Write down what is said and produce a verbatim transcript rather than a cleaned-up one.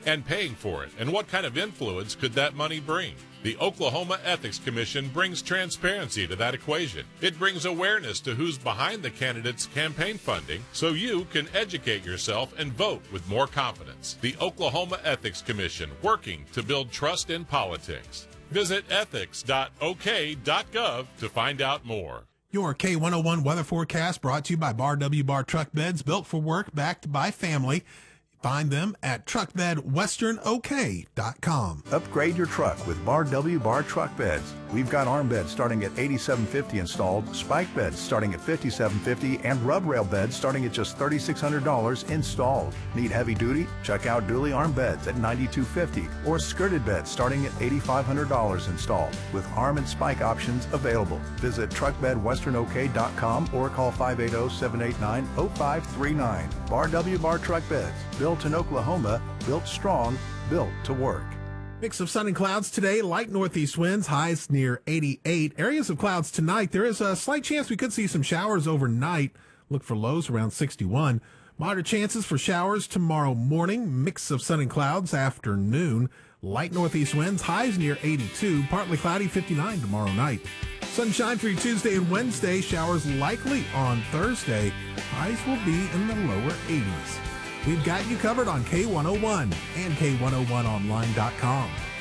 and paying for it, and what kind of influence could that money bring? The Oklahoma Ethics Commission brings transparency to that equation. It brings awareness to who's behind the candidate's campaign funding so you can educate yourself and vote with more confidence. The Oklahoma Ethics Commission, working to build trust in politics. Visit ethics dot o k dot gov to find out more. Your K one oh one weather forecast brought to you by Bar W Bar Truck Beds, built for work, backed by family. Find them at truck bed western o k dot com. Upgrade your truck with Bar W Bar Truck Beds. We've got arm beds starting at eighty-seven fifty installed, spike beds starting at fifty-seven fifty, and rub rail beds starting at just thirty-six hundred dollars installed. Need heavy duty? Check out Dooley arm beds at ninety-two fifty, or skirted beds starting at eighty-five hundred dollars installed, with arm and spike options available. Visit truck bed western o k dot com or call five eight zero, seven eight nine, zero five three nine. Bar W Bar Truck Beds. Built in Oklahoma, built strong, built to work. Mix of sun and clouds today, light northeast winds, highs near eighty-eight. Areas of clouds tonight. There is a slight chance we could see some showers overnight. Look for lows around sixty-one. Moderate chances for showers tomorrow morning. Mix of sun and clouds afternoon. Light northeast winds, highs near eighty-two. Partly cloudy, fifty-nine tomorrow night. Sunshine for your Tuesday and Wednesday. Showers likely on Thursday. Highs will be in the lower eighties. We've got you covered on K one oh one and K one oh one online dot com.